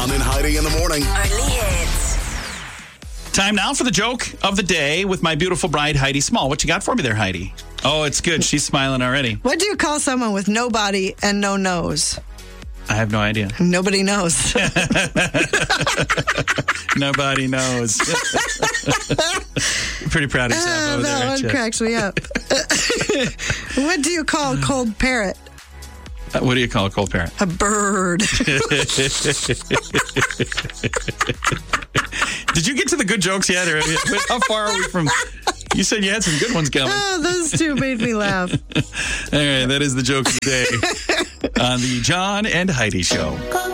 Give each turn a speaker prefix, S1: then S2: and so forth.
S1: John and Heidi in the morning.
S2: Only hits.
S3: Time now for the joke of the day with my beautiful bride, Heidi Small. What you got for me there, Heidi? Oh, it's good. She's smiling already.
S4: What do you call someone with no body and no nose?
S3: I have no idea.
S4: Nobody knows.
S3: Nobody knows. Pretty proud of yourself over there,
S4: That
S3: aren't
S4: one
S3: you?
S4: cracks me up. What do you call a cold parrot?
S3: What do you call a cold parrot?
S4: A bird.
S3: Did you get to the good jokes yet? Or how far are we from... You said you had some good ones coming.
S4: Oh, those two made me laugh.
S3: All right, that is the joke of the day on the John and Heidi Show.